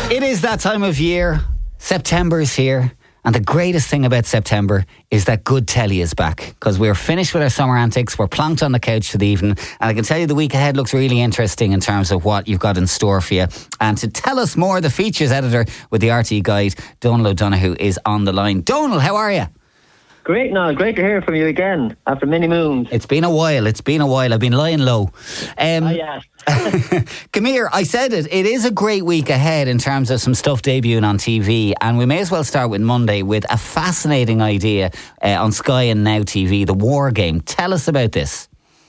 It is that time of year. September's here. And the greatest thing about September is that Good Telly is back, because we're finished with our summer antics. We're plonked on the couch for the evening, and I can tell you the week ahead looks really interesting in terms of what you've got in store for you. And to tell us more, the features editor with the RTÉ Guide, Donal O'Donoghue, is on the line. Donal, how are you? Great, Niall. Great to hear from you again after many moons. It's been a while. I've been lying low. Yeah. Come here, I said it. It is a great week ahead in terms of some stuff debuting on TV, and we may as well start with Monday with a fascinating idea on Sky and Now TV, The War Game. Tell us about this.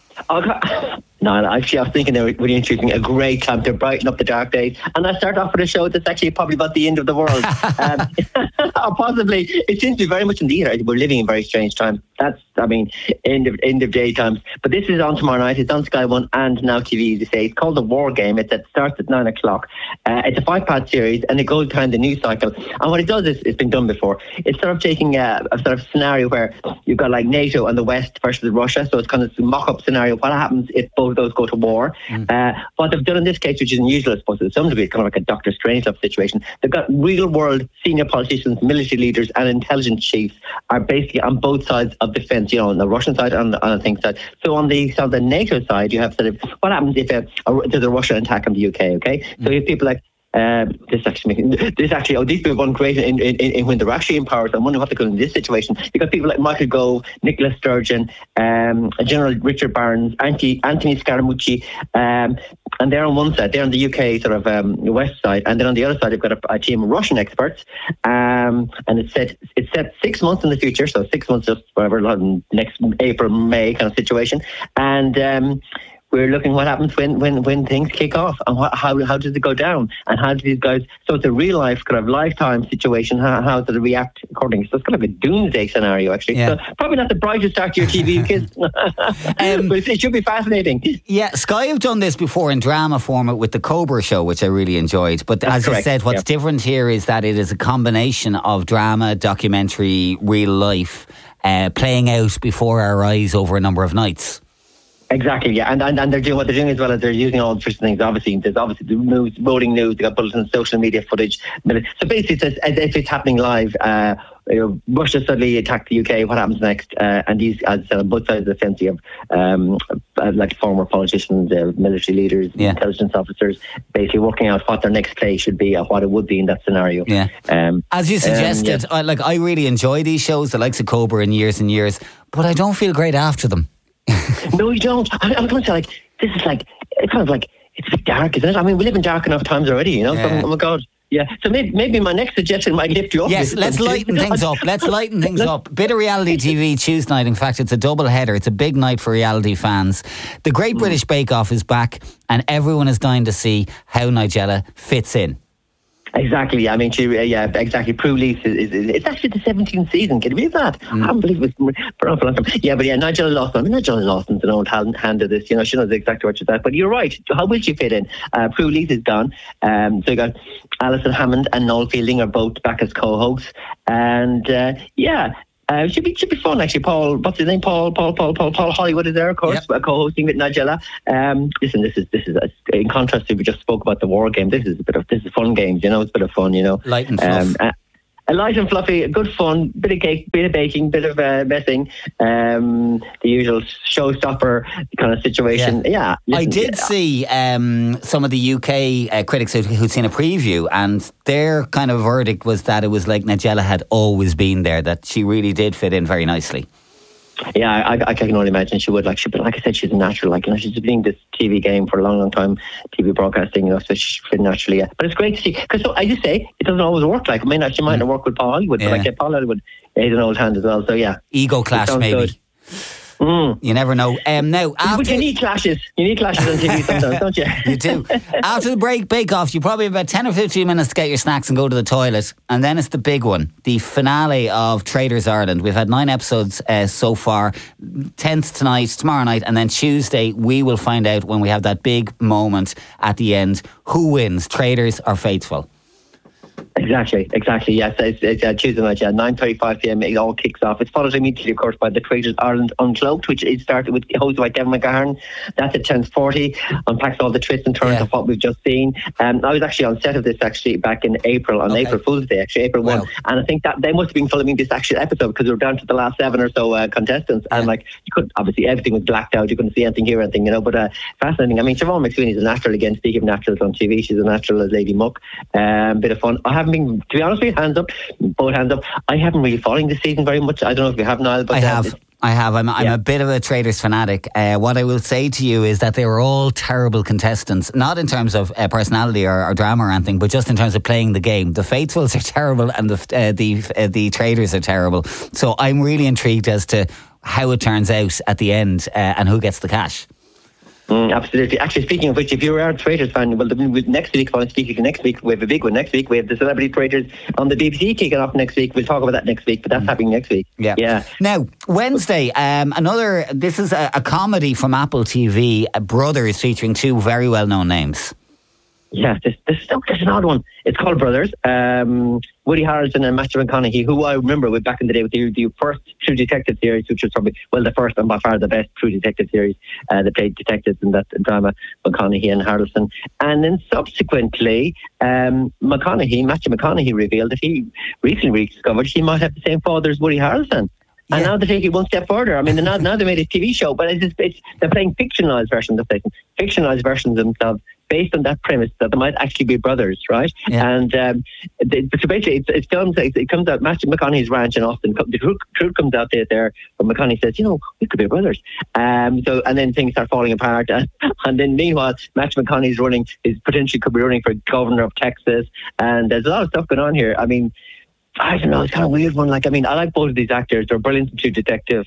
No, actually, I was thinking they were really interesting. A great time to brighten up the dark days. And I start off with a show that's actually probably about the end of the world. Or possibly, it seems to be very much in the era. We're living in very strange times. That's, end of day times. But this is on tomorrow night. It's on Sky One and Now TV, as you say. It's called The War Game. It starts at 9 o'clock. It's a 5-part series, and it goes behind the news cycle. And what it does is, it's been done before. It's sort of taking a sort of scenario where you've got like NATO and the West versus Russia. So it's kind of a mock-up scenario. What happens if both of those go to war? What they've done in this case, which is unusual, I suppose, to some degree, it's kind of like a Dr. Strangelove situation. They've got real-world senior politicians, military leaders, and intelligence chiefs are basically on both sides of the fence, on the Russian side and on the thing side. So on the NATO side, you have sort of what happens if there's a Russian attack on the UK, okay? So you have people like these people have won great in when they're actually in power. So I'm wondering what they're going in this situation. You've got people like Michael Gove, Nicola Sturgeon, General Richard Barnes, Anthony Scaramucci, and they're on one side. They're on the UK sort of west side, and then on the other side, they've got a team of Russian experts. And it's set 6 months in the future, so 6 months, just whatever, next April, May kind of situation, and. We're looking what happens when things kick off, and how does it go down, and how do these guys? So it's a real life kind of lifetime situation. How do they react accordingly? So it's kind of a doomsday scenario, actually. Yeah. So probably not the brightest start to your TV, kids, but it should be fascinating. Yeah, Sky have done this before in drama format with the Cobra Show, which I really enjoyed. But that's as correct. You said, what's different here is that it is a combination of drama, documentary, real life, playing out before our eyes over a number of nights. Exactly, yeah, and they're doing what they're doing as well as they're using all different things. There's obviously the news, voting news. They got bulletins, social media footage. So basically, it's as if it's happening live. Russia suddenly attacked the UK. What happens next? And these, as I said, on both sides of the fence, you have like former politicians, military leaders, intelligence officers, basically working out what their next play should be or what it would be in that scenario. Yeah. As you suggested, I really enjoy these shows, the likes of Cobra, in years and years, but I don't feel great after them. No, you don't. I'm going to say, this is it's kind of it's a bit dark, isn't it? We live in dark enough times already, Yeah. So, oh my God. Yeah, so maybe my next suggestion might lift you up. Yes, let's lighten things up. Bit of reality TV Tuesday night. In fact, it's a double header. It's a big night for reality fans. The Great British Bake Off is back, and everyone is dying to see how Nigella fits in. Exactly. Exactly. Prue Leith it's actually the 17th season. Can you believe that? I can't believe it was for a long time. Yeah, but Nigella Lawson. Nigella Lawson's an old hand of this. She knows exactly what she's at. But you're right. How will she fit in? Prue Leith is gone. So you got Alison Hammond and Noel Fielding are both back as co-hosts. And it should be fun, actually. Paul, what's his name? Paul Hollywood is there, of course, co-hosting with Nigella. Listen, this is in contrast to we just spoke about the War Game. This is fun games, it's a bit of fun, light and fluff. Light and fluffy, good fun, bit of cake, bit of baking, bit of messing, the usual showstopper kind of situation. Yeah, I did see some of the UK critics who'd seen a preview, and their kind of verdict was that it was like Nigella had always been there, that she really did fit in very nicely. Yeah, I can only imagine she would. Like I said, she's a natural. She's been doing this TV game for a long, long time, TV broadcasting. So she's fit naturally. Yeah. But it's great to see, because I just say it doesn't always work. She might not work with Paul Hollywood, but Paul Hollywood is an old hand as well. So yeah, ego clash maybe. Good. You never know. Now, but you need clashes. You need clashes on TV sometimes, don't you? You do. After the Bake Off, you probably have about 10 or 15 minutes to get your snacks and go to the toilet. And then it's the big one, the finale of Traders Ireland. We've had 9 episodes so far. 10th tonight, tomorrow night, and then Tuesday we will find out, when we have that big moment at the end, who wins, Traders or Faithful. Exactly. Yes, it's Tuesday night. Yeah, 9:35 p.m. It all kicks off. It's followed immediately, of course, by the Traitors Ireland Uncloaked, which is started with hosted by Devin McGahern. That's at 10:40. Unpacks all the twists and turns of what we've just seen. I was actually on set of this back in April, on April Fool's Day, April 1, and I think that they must have been filming this actual episode because we were down to the last 7 or so contestants, and you couldn't, obviously everything was blacked out. You couldn't see anything, hear anything, But fascinating. I mean, Siobhan McSweeney's a natural again. Speaking of naturals on TV, she's a natural as Lady Muck. Bit of fun. I haven't been, to be honest with you, both hands up. I haven't really following this season very much. I don't know if you have, Niall, but I have. I'm a bit of a Traitors fanatic. What I will say to you is that they were all terrible contestants, not in terms of personality or drama or anything, but just in terms of playing the game. The Faithfuls are terrible, and the Traitors are terrible. So I'm really intrigued as to how it turns out at the end and who gets the cash. Absolutely. Actually, speaking of which, if you're a Traitors fan, well, next week, we have a big one next week. We have the Celebrity Traitors on the BBC kicking off next week. We'll talk about that next week, but that's happening next week. Yeah. Now, Wednesday, this is a comedy from Apple TV, Brothers, featuring 2 very well-known names. Yeah, there's an odd one. It's called Brothers. Woody Harrelson and Matthew McConaughey, who I remember back in the day with the first True Detective series, which was probably, the first and by far the best True Detective series. They played detectives in that drama, McConaughey and Harrelson. And then subsequently, Matthew McConaughey revealed that he recently discovered he might have the same father as Woody Harrelson. And now they take it one step further. I mean, now they made a TV show, but they're playing fictionalized versions of themselves, based on that premise that they might actually be brothers, right? Yeah. And so basically, it comes out Matthew McConaughey's ranch in Austin. The truth comes out there, where McConaughey says, we could be brothers. And then things start falling apart. And then meanwhile, Matthew McConaughey's potentially could be running for governor of Texas. And there's a lot of stuff going on here. I mean, I don't know, it's kind of a weird one. I like both of these actors. They're brilliant in True Detective.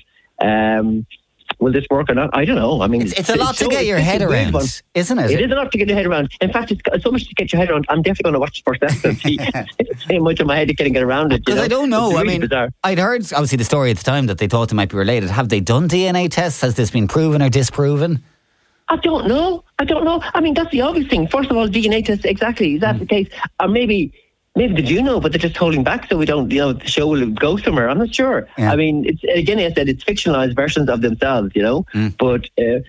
Will this work or not? I don't know. I mean, it's a lot to get your head around, isn't it? It is a lot to get your head around. In fact, it's so much to get your head around. I'm definitely going to watch the first episode. It's so much in my head to get around it. Because I don't know. Really bizarre. I'd heard obviously the story at the time that they thought they might be related. Have they done DNA tests? Has this been proven or disproven? I don't know. I mean, that's the obvious thing. First of all, DNA tests. Exactly. Is that the case? Or maybe they do know, but they're just holding back so we don't, the show will go somewhere. I'm not sure. Yeah. I mean, it's fictionalized versions of themselves, but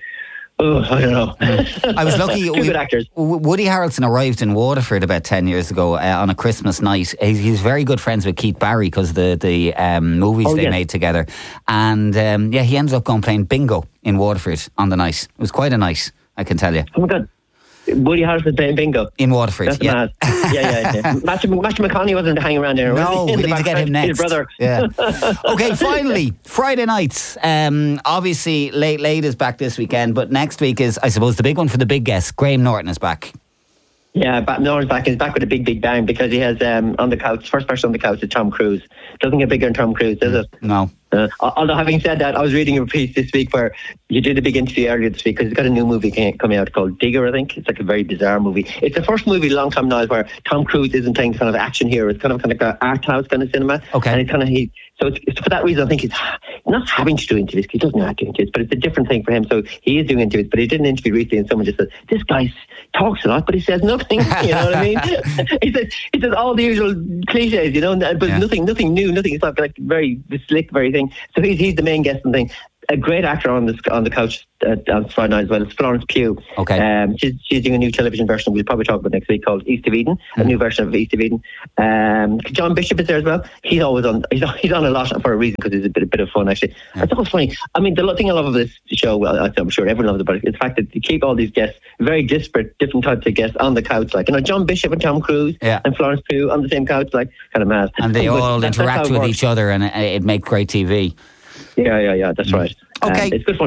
I don't know. I was lucky. Two good actors. Woody Harrelson arrived in Waterford about 10 years ago on a Christmas night. He's very good friends with Keith Barry because of the movies they made together. And he ended up going playing bingo in Waterford on the night. It was quite a night, I can tell you. Oh my God. Woody Harrelson playing bingo in Waterford. That's mad. Yeah. Matthew McConaughey wasn't hanging around there. No, we need to get him next. His brother. Yeah. Okay, finally, Friday nights. Obviously, Late is back this weekend, but next week is, I suppose, the big one for the big guest. Graham Norton is back. Yeah, Norton's back. He's back with a big bang because he has on the couch. First person on the couch is Tom Cruise. Doesn't get bigger than Tom Cruise, does it? No. Although having said that, I was reading a piece this week where you did a big interview earlier this week because he's got a new movie coming out called Digger, I think. It's like a very bizarre movie. It's the first movie in a long time now where Tom Cruise isn't playing kind of action hero. It's kind of like an art house kind of cinema. Okay. And it's for that reason I think he's not having to do interviews. He doesn't have to do interviews, but it's a different thing for him. So he is doing interviews, but he did an interview recently and someone just said, this guy talks a lot, but he says nothing. You know what I mean? he says all the usual cliches, but nothing new, nothing. It's not like very slick, very thing. So he's the main guest and thing. A great actor on the couch on Friday night as well. It's Florence Pugh. Okay. She's doing a new television version we'll probably talk about next week called East of Eden, a new version of East of Eden. John Bishop is there as well. He's always on. He's on a lot for a reason because he's a bit of fun actually. I thought it was funny. I mean, the thing I love of this show, well, I'm sure everyone loves it, but it's the fact that you keep all these guests, very disparate, different types of guests on the couch. Like John Bishop and Tom Cruise and Florence Pugh on the same couch, like kind of mad. And they all interact with each other, and it makes great TV. Yeah, that's right. Okay. It's good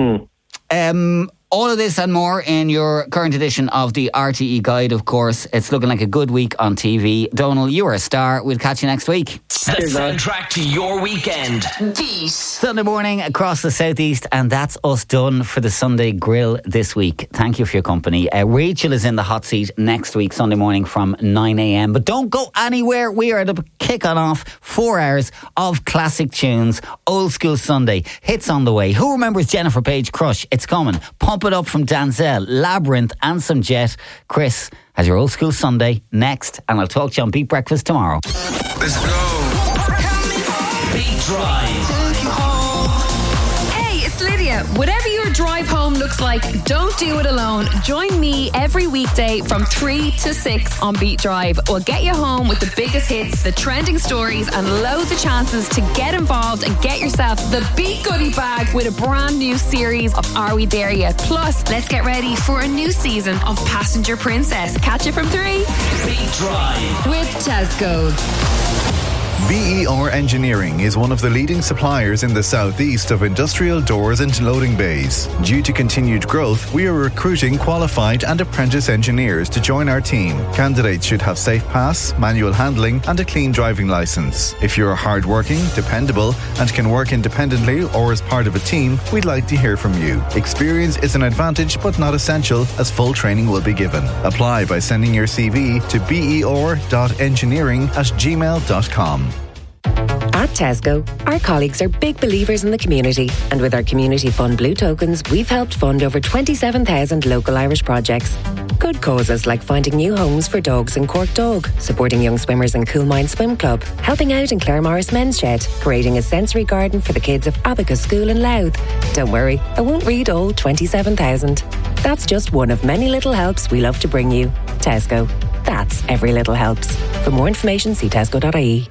fun. All of this and more in your current edition of the RTE Guide, of course. It's looking like a good week on TV. Donal, you are a star. We'll catch you next week. The soundtrack to your weekend. This Sunday morning across the southeast, and that's us done for the Sunday Grill this week. Thank you for your company. Rachel is in the hot seat next week, Sunday morning from 9 a.m. But don't go anywhere. We are kicking off 4 hours of classic tunes. Old School Sunday. Hits on the way. Who remembers Jennifer Page Crush? It's coming. Pump It Up from Danzel, Labyrinth, and some Jet. Chris has your old school Sunday next, and I'll talk to you on Beat Breakfast tomorrow. Let's go. Beat Drive. Hey, it's Lydia. Whatever your drive home looks like, don't do it alone. Join me every weekday from 3 to 6 on Beat Drive. We'll get you home with the biggest hits, the trending stories, and loads of chances to get involved and get yourself the Beat Goodie Bag with a brand new series of Are We There Yet? Plus, let's get ready for a new season of Passenger Princess. Catch it from 3. Beat Drive with Tesco. BER Engineering is one of the leading suppliers in the southeast of industrial doors and loading bays. Due to continued growth, we are recruiting qualified and apprentice engineers to join our team. Candidates should have safe pass, manual handling and a clean driving licence. If you are hardworking, dependable and can work independently or as part of a team, we'd like to hear from you. Experience is an advantage but not essential, as full training will be given. Apply by sending your CV to ber.engineering@gmail.com. At Tesco, our colleagues are big believers in the community, and with our Community Fund Blue Tokens, we've helped fund over 27,000 local Irish projects. Good causes like finding new homes for dogs in Cork Dog, supporting young swimmers in Coolmine Swim Club, helping out in Claremorris Men's Shed, creating a sensory garden for the kids of Abacus School in Louth. Don't worry, I won't read all 27,000. That's just one of many little helps we love to bring you. Tesco. That's every little helps. For more information, see tesco.ie.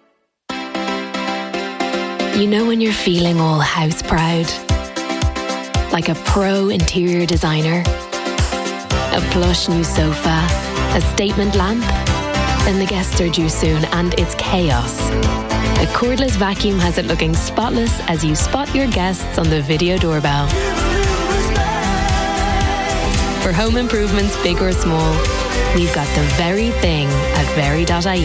You know when you're feeling all house proud? Like a pro interior designer? A plush new sofa? A statement lamp? Then the guests are due soon and it's chaos. A cordless vacuum has it looking spotless as you spot your guests on the video doorbell. For home improvements, big or small, we've got the very thing at very.ie.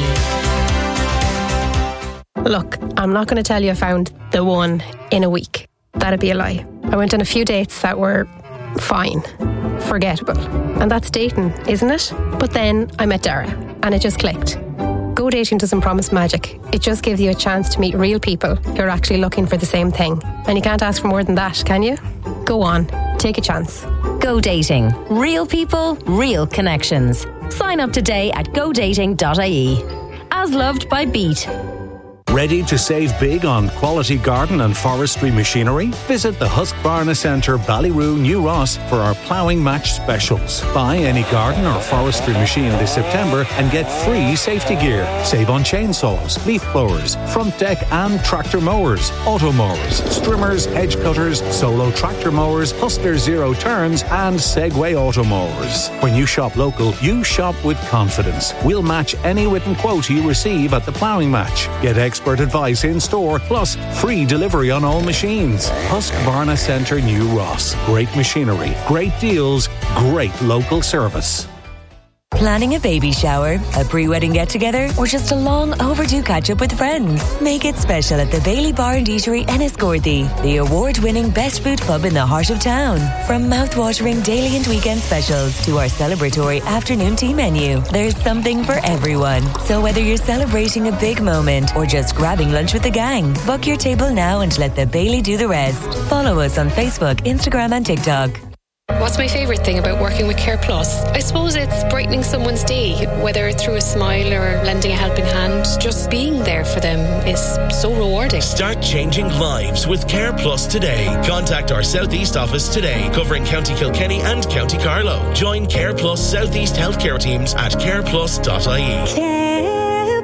Look, I'm not going to tell you I found the one in a week. That'd be a lie. I went on a few dates that were fine, forgettable. And that's dating, isn't it? But then I met Dara and it just clicked. Go dating doesn't promise magic. It just gives you a chance to meet real people who are actually looking for the same thing. And you can't ask for more than that, can you? Go on, take a chance. Go dating. Real people, real connections. Sign up today at godating.ie. As loved by Beat. Ready to save big on quality garden and forestry machinery? Visit the Husqvarna Centre, Ballyroo, New Ross for our ploughing match specials. Buy any garden or forestry machine this September and get free safety gear. Save on chainsaws, leaf blowers, front deck and tractor mowers, auto mowers, strimmers, hedge cutters, solo tractor mowers, Hustler Zero Turns and Segway auto mowers. When you shop local, you shop with confidence. We'll match any written quote you receive at the ploughing match. Get expert advice in store, plus free delivery on all machines. Husqvarna Centre, New Ross. Great machinery, great deals, great local service. Planning a baby shower, a pre-wedding get-together, or just a long overdue catch-up with friends? Make it special at the Bailey Bar and Eatery Enniscorthy, the award-winning best food pub in the heart of town. From mouth-watering daily and weekend specials to our celebratory afternoon tea menu, there's something for everyone. So whether you're celebrating a big moment or just grabbing lunch with the gang, book your table now and let the Bailey do the rest. Follow us on Facebook, Instagram and TikTok. What's my favourite thing about working with Care Plus? I suppose it's brightening someone's day, whether through a smile or lending a helping hand. Just being there for them is so rewarding. Start changing lives with Care Plus today. Contact our Southeast office today, covering County Kilkenny and County Carlow. Join Care Plus Southeast healthcare teams at careplus.ie. Care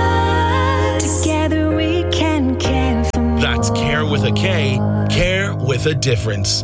Plus. Together we can care for more. That's care with a K. Care with a difference.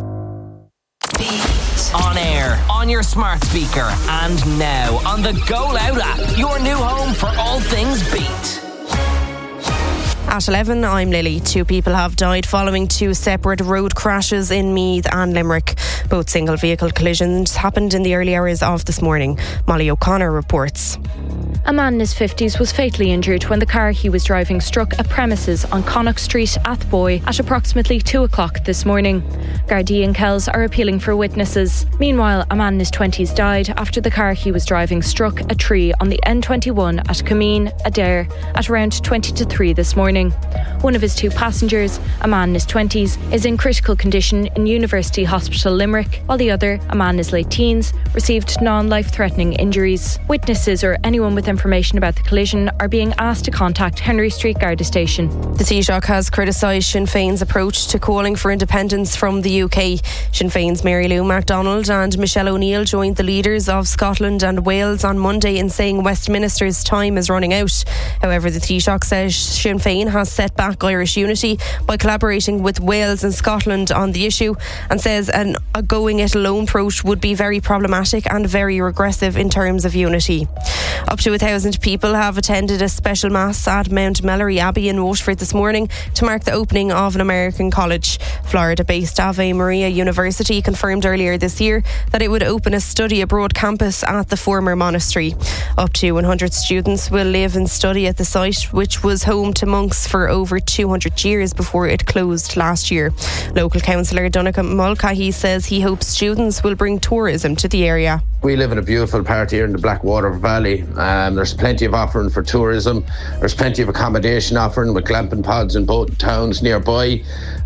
On air, on your smart speaker, and now on the Go Loud app, your new home for all things Beat. At 11, I'm Lily. 2 people have died following 2 separate road crashes in Meath and Limerick. Both single vehicle collisions happened in the early hours of this morning. Molly O'Connor reports. A man in his 50s was fatally injured when the car he was driving struck a premises on Connacht Street, Athboy, at approximately 2 o'clock this morning. Gardaí and Kells are appealing for witnesses. Meanwhile, a man in his 20s died after the car he was driving struck a tree on the N21 at Cameen, Adair, at around 20 to 3 this morning. One of his 2 passengers, a man in his 20s, is in critical condition in University Hospital Limerick, while the other, a man in his late teens, received non-life-threatening injuries. Witnesses or anyone with information about the collision are being asked to contact Henry Street Garda Station. The Taoiseach has criticised Sinn Féin's approach to calling for independence from the UK. Sinn Féin's Mary Lou MacDonald and Michelle O'Neill joined the leaders of Scotland and Wales on Monday in saying Westminster's time is running out. However, the Taoiseach says Sinn Féin has set back Irish unity by collaborating with Wales and Scotland on the issue, and says a going it alone approach would be very problematic and very regressive in terms of unity. Up to 1,000 people have attended a special mass at Mount Melleray Abbey in Waterford this morning to mark the opening of an American college. Florida-based Ave Maria University confirmed earlier this year that it would open a study abroad campus at the former monastery. Up to 100 students will live and study at the site, which was home to monks for over 200 years before it closed last year. Local councillor Donncha Mulcahy says he hopes students will bring tourism to the area. We live in a beautiful part here in the Blackwater Valley. There's plenty of offering for tourism. There's plenty of accommodation offering with glamping pods in both towns nearby.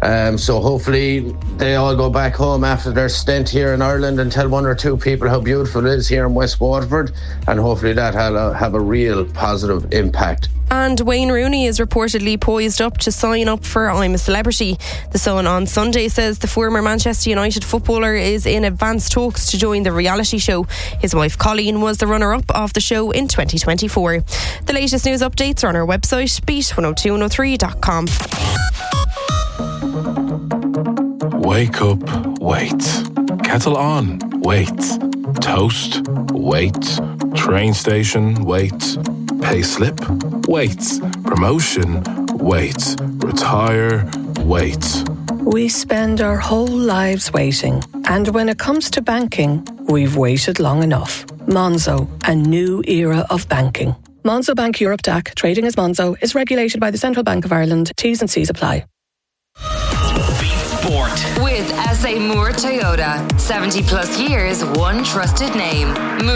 So hopefully they all go back home after their stint here in Ireland and tell 1 or 2 people how beautiful it is here in West Waterford, and hopefully that have a real positive impact. And Wayne Rooney is reportedly poised up to sign up for I'm a Celebrity. The Sun on Sunday says the former Manchester United footballer is in advanced talks to join the reality show. His wife Colleen was the runner-up of the show in 2024. The latest news updates are on our website, beat102103.com. Wake up, wait. Kettle on, wait. Toast, wait. Train station, wait. Pay slip, wait. Promotion, wait. Retire, wait. We spend our whole lives waiting, and when it comes to banking, we've waited long enough. Monzo, a new era of banking. Monzo Bank Europe DAC, trading as Monzo, is regulated by the Central Bank of Ireland. T's and C's apply. Sport with SA Moore Toyota. 70 plus years, one trusted name.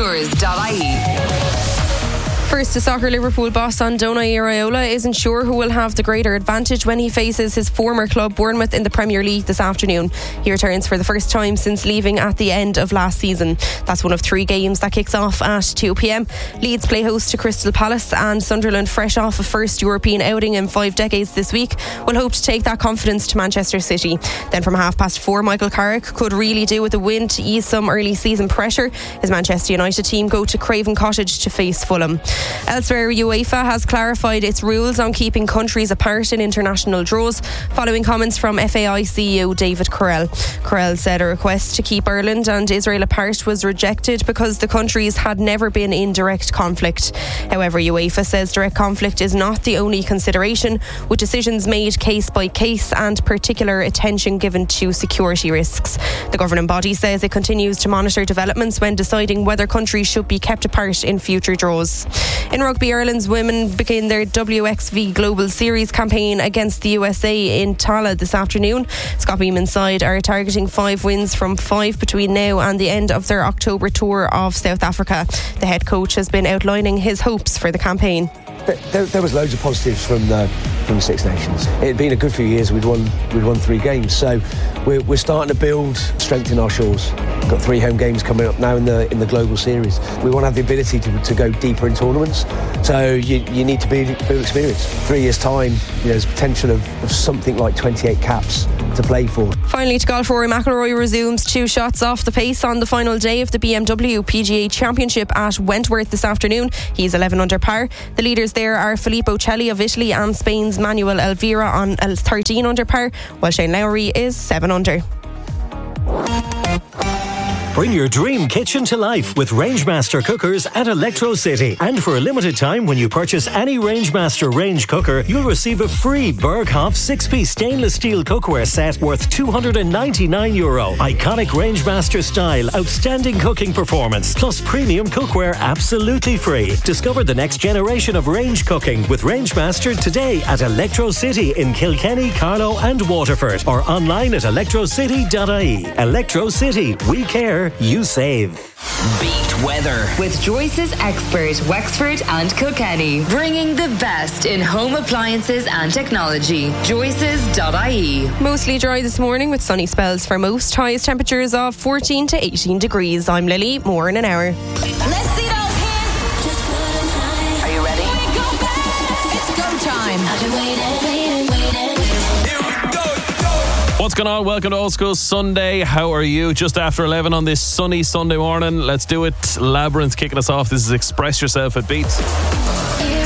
Moores.ie. First to soccer, Liverpool boss Andoni Iraola isn't sure who will have the greater advantage when he faces his former club Bournemouth in the Premier League this afternoon. He returns for the first time since leaving at the end of last season. That's one of 3 games that kicks off at 2 p.m. Leeds play host to Crystal Palace, and Sunderland, fresh off a first European outing in 5 decades this week, will hope to take that confidence to Manchester City. Then from 4:30, Michael Carrick could really do with a win to ease some early season pressure. His Manchester United team go to Craven Cottage to face Fulham. Elsewhere, UEFA has clarified its rules on keeping countries apart in international draws following comments from FAI CEO David Correll. Correll said a request to keep Ireland and Israel apart was rejected because the countries had never been in direct conflict. However, UEFA says direct conflict is not the only consideration, with decisions made case by case and particular attention given to security risks. The governing body says it continues to monitor developments when deciding whether countries should be kept apart in future draws. In rugby, Ireland's women begin their WXV Global Series campaign against the USA in Tallaght this afternoon. Scott Beeman's side are targeting 5 wins from 5 between now and the end of their October tour of South Africa. The head coach has been outlining his hopes for the campaign. There was loads of positives from the Six Nations. It had been a good few years. We'd won 3 games, so we're starting to build strength in our shores. We've got 3 home games coming up now in the Global Series. We want to have the ability to go deeper in tournaments, so you need to build experience. 3 years' time, there's potential of something like 28 caps to play for. Finally, to golf, Rory McIlroy resumes 2 shots off the pace on the final day of the BMW PGA Championship at Wentworth this afternoon. He's 11 under par. The leaders there are Filippo Celli of Italy and Spain's Manuel Elvira on 13 under par, while Shane Lowry is 7 under. Bring your dream kitchen to life with Rangemaster cookers at Electro City. And for a limited time, when you purchase any Rangemaster range cooker, you'll receive a free Berghoff 6-piece stainless steel cookware set worth €299. Iconic Rangemaster style, outstanding cooking performance, plus premium cookware absolutely free. Discover the next generation of range cooking with Rangemaster today at Electro City in Kilkenny, Carlow and Waterford, or online at electrocity.ie. Electro City, we care, you save. Beat weather with Joyce's expert Wexford and Kilkenny, bringing the best in home appliances and technology. Joyce's.ie. Mostly dry this morning with sunny spells for most. Highest temperatures of 14 to 18 degrees. I'm Lily. More in an hour. Let's see those hands. Just put them high. Are you ready? Here we go back. It's go time. I've been waiting. What's going on? Welcome to Old School Sunday. How are you? Just after 11 on this sunny Sunday morning. Let's do it. Labyrinth kicking us off. This is Express Yourself at Beats.